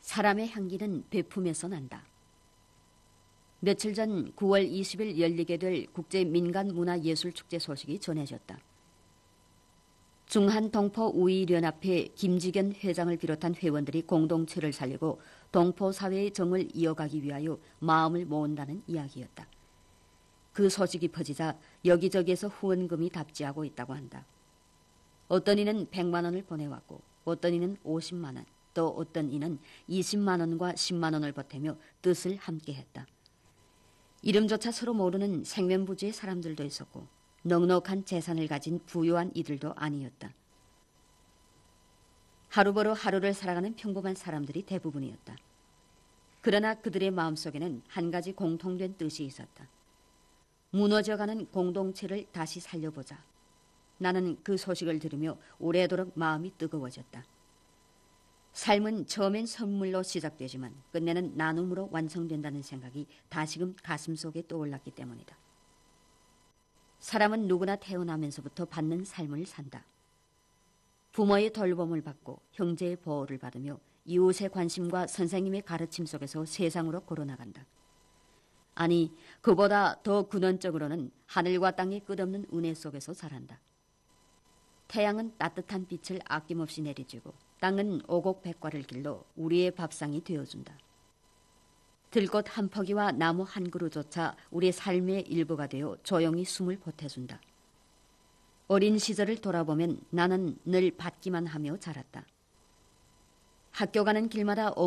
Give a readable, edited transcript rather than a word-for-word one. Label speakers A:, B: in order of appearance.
A: 사람의 향기는 베품에서 난다. 며칠 전 9월 20일 열리게 될 국제민간문화예술축제 소식이 전해졌다. 중한동포우이연합회 김지견 회장을 비롯한 회원들이 공동체를 살리고 동포사회의 정을 이어가기 위하여 마음을 모은다는 이야기였다. 그 소식이 퍼지자 여기저기에서 후원금이 답지하고 있다고 한다. 어떤 이는 100만 원을 보내왔고 어떤 이는 50만 원, 또 어떤 이는 20만 원과 10만 원을 보태며 뜻을 함께했다. 이름조차 서로 모르는 생면부지의 사람들도 있었고 넉넉한 재산을 가진 부유한 이들도 아니었다. 하루 벌어 하루를 살아가는 평범한 사람들이 대부분이었다. 그러나 그들의 마음속에는 한 가지 공통된 뜻이 있었다. 무너져가는 공동체를 다시 살려보자. 나는 그 소식을 들으며 오래도록 마음이 뜨거워졌다. 삶은 처음엔 선물로 시작되지만 끝내는 나눔으로 완성된다는 생각이 다시금 가슴속에 떠올랐기 때문이다. 사람은 누구나 태어나면서부터 받는 삶을 산다. 부모의 돌봄을 받고 형제의 보호를 받으며 이웃의 관심과 선생님의 가르침 속에서 세상으로 걸어나간다. 아니, 그보다 더 근원적으로는 하늘과 땅의 끝없는 은혜 속에서 자란다. 태양은 따뜻한 빛을 아낌없이 내리주고 땅은 오곡백과를 길러 우리의 밥상이 되어준다. 들꽃 한 포기와 나무 한 그루조차 우리의 삶의 일부가 되어 조용히 숨을 보태준다. 어린 시절을 돌아보면 나는 늘 받기만 하며 자랐다. 학교 가는 길마다